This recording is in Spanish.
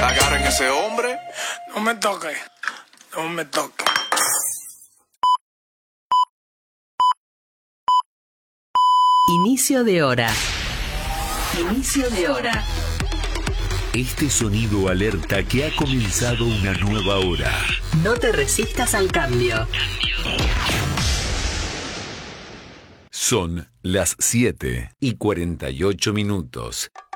Agarren ese hombre. No me toque. No me toque. Inicio de hora. Inicio de hora. Este sonido alerta que ha comenzado una nueva hora. No te resistas al cambio. Son las 7:48.